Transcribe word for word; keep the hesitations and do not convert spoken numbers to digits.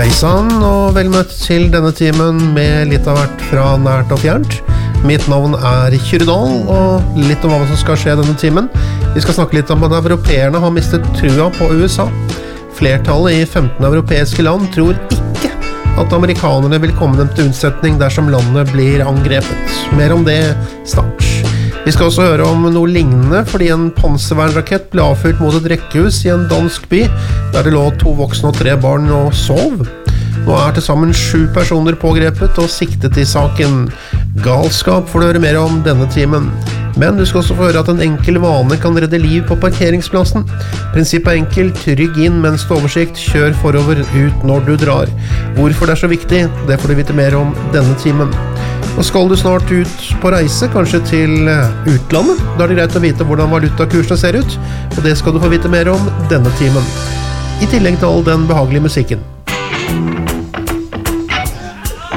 Hei sann, og vel møtt til denne timen med litt av hvert fra nært og fjernt. Mitt navn er Kyrre Dahl, og litt om hva som skal skje denne timen. Vi skal snakke litt om at europeerne har mistet trua på U S A. Flertallet i femten europeiske land tror ikke at amerikanerne vil komme dem til unnsetning dersom landet blir angrepet. Mer om det snart. Vi skal også høre om noe lignende, fordi en panservernrakett ble avfyrt mot et rekkehus i en dansk by, der det lå to voksne og tre barn og sov. Nå er til sammen sju personer pågrepet og siktet i saken. Galskap får du høre mer om denne timen. Men du skal også få høre at en enkel vane kan redde liv på parkeringsplassen. Prinsippet er enkelt, rygg inn mens du oversikt, kjør forover ut når du drar. Hvorfor det er så viktig, det får du vite mer om denne timen. Og skal du snart ut på reise, kanskje til utlandet, da er det greit å vite hvordan valutakursene ser ut, og det skal du få vite mer om denne timen. I tillegg til all den behagelige musikken.